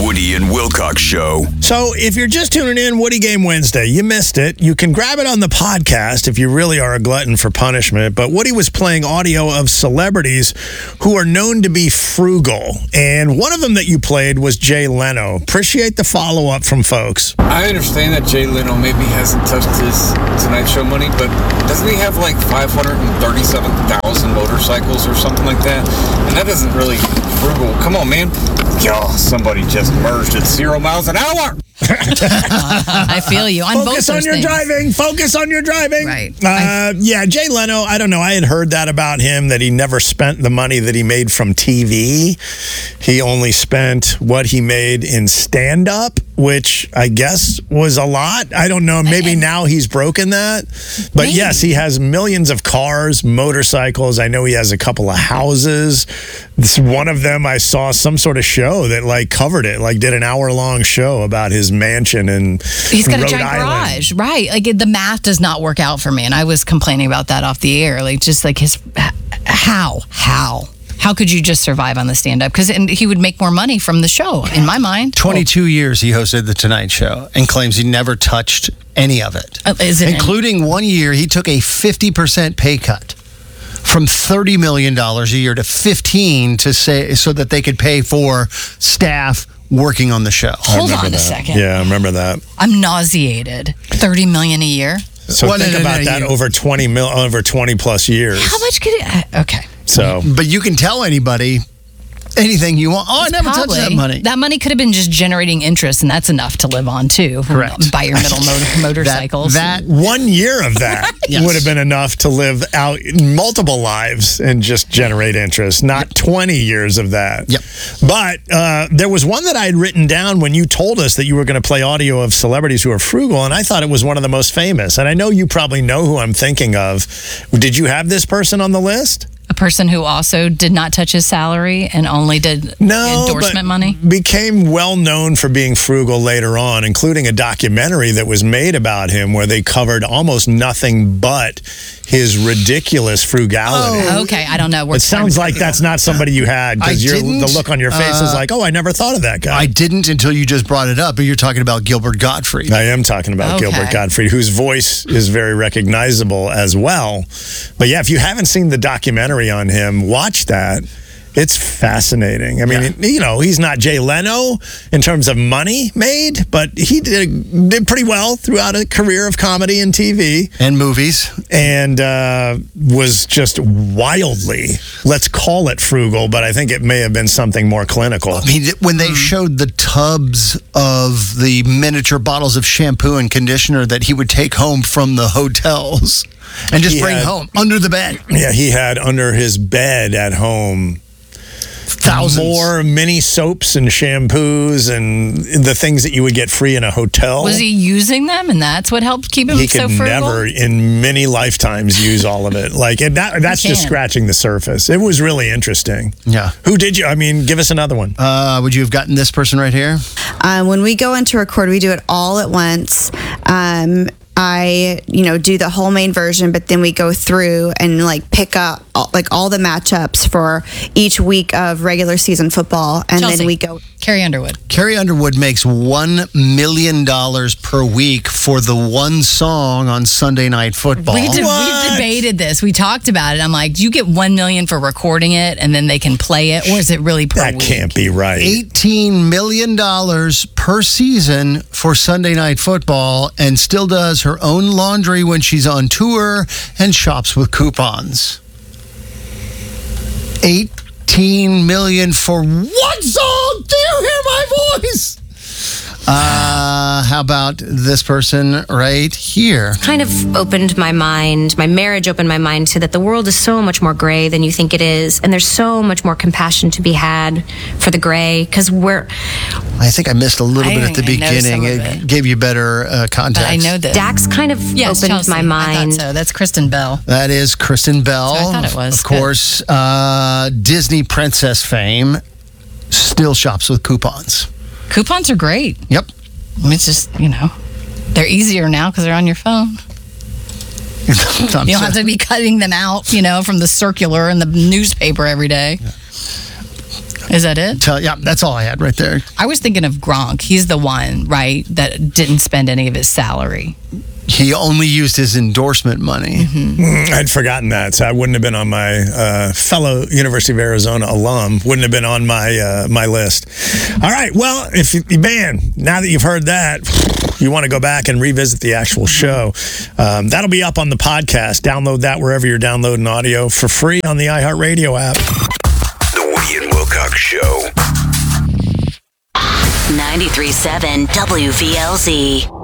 Woody and Wilcox Show. So if you're just tuning in, Woody Game Wednesday, you missed it. You can grab it on the podcast if you really are a glutton for punishment. But Woody was playing audio of celebrities who are known to be frugal. And one of them that you played was Jay Leno. Appreciate the follow-up from folks. I understand that Jay Leno maybe hasn't touched his Tonight Show money, but doesn't he have like 537,000 motorcycles or something like that? And that isn't really frugal. Come on, man. Yo, somebody just merged at 0 miles an hour. I feel you. On Focus both on your things. driving. Focus on your driving. Right. Yeah, Jay Leno, I don't know. I had heard that about him, that he never spent the money that he made from TV. He only spent what he made in stand-up, which I guess was a lot. I don't know. Maybe now he's broken that. But Maybe. yes, he has millions of cars, motorcycles. I know he has a couple of houses. One of them, I saw some sort of show that like covered it, like did an hour-long show about his mansion in He's got Rhode a giant Island. garage, right? Like the math does not work out for me, and I was complaining about that off the air. Like just like his how could you just survive on the stand-up? Because he would make more money from the show, in my mind. 22 years he hosted The Tonight Show and claims he never touched any of it. Is it Including 1 year, he took a 50% pay cut from $30 million a year to $15 to say so that they could pay for staff working on the show. Hold on a second. Yeah, I remember that. I'm nauseated. $30 million a year. So Well, think no, about that you- over 20 plus years. How much could it? Okay. So But you can tell anybody anything you want. Oh, I never touched that money. That money could have been just generating interest, and that's enough to live on too. Correct. Buy your middle motorcycles. That 1 year of that Yes. would have been enough to live out multiple lives and just generate interest, not 20 years of that. Yep. But there was one that I had written down when you told us that you were going to play audio of celebrities who are frugal, and I thought it was one of the most famous. And I know you probably know who I'm thinking of. Did you have this person on the list? a person who also did not touch his salary and only did endorsement but money? Became well known for being frugal later on, including a documentary that was made about him where they covered almost nothing but his ridiculous frugality. Oh, okay. I don't know. It sounds like that's not somebody you had because the look on your face is like, oh, I never thought of that guy. I didn't until you just brought it up, but you're talking about Gilbert Gottfried. I am talking about Gilbert Gottfried, whose voice is very recognizable as well. But yeah, if you haven't seen the documentary on him, watch that. It's fascinating. I mean, you know, he's not Jay Leno in terms of money made, but he did pretty well throughout a career of comedy and TV. And movies. And was just wildly, let's call it frugal, but I think it may have been something more clinical. I mean, when they showed the tubs of the miniature bottles of shampoo and conditioner that he would take home from the hotels and just bring home under the bed. Yeah, he had under his bed at home thousands more mini soaps and shampoos and the things that you would get free in a hotel. Was he using them, and that's what helped keep him He so could frugal? never in many lifetimes use all of it. Like, and that's just scratching the surface. It was really interesting. Yeah. Who did you? I mean, give us another one. Would you have gotten this person right here? When we go into record, we do it all at once. I, do the whole main version, but then we go through and pick up all the matchups for each week of regular season football, and Chelsea. then we go. Carrie Underwood. Carrie Underwood makes $1 million per week for the one song on Sunday Night Football. We debated this. We talked about it. I'm like, do you get $1 million for recording it and then they can play it, or is it really per week? That can't be right. $18 million per season for Sunday Night Football, and still does her own laundry when she's on tour and shops with coupons. $18 million for one song. Do you hear my voice? How about this person right here? Kind of opened my mind. My marriage opened my mind to that the world is so much more gray than you think it is, and there's so much more compassion to be had for the gray, because I think I missed a little bit at the beginning. It gave you better context. But I know this. Dax kind of opened Chelsea. my mind. I thought so. That's Kristen Bell. That is Kristen Bell. So I thought it was. Of course, Disney princess fame, still shops with coupons. Coupons are great. Yep. It's just, they're easier now because they're on your phone. You don't have to be cutting them out, from the circular and the newspaper every day. Is that it? Yeah, that's all I had right there. I was thinking of Gronk. He's the one, right, that didn't spend any of his salary. He only used his endorsement money. I'd forgotten that, so I wouldn't have been on my fellow University of Arizona alum. Wouldn't have been on my my list. All right, well, now that you've heard that, you want to go back and revisit the actual show, that'll be up on the podcast. Download that wherever you're downloading audio for free on the iHeartRadio app. The Woody and Wilcox Show. 93.7 WVLZ.